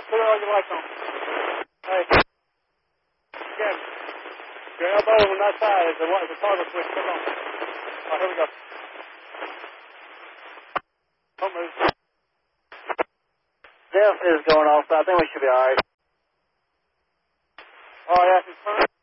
put all your lights on. Hey. Again. Your elbow on that side is the toggle switch. Come on. All right, here we go. Don't move. Def is going off, so I think we should be all right. All right, that's his turn.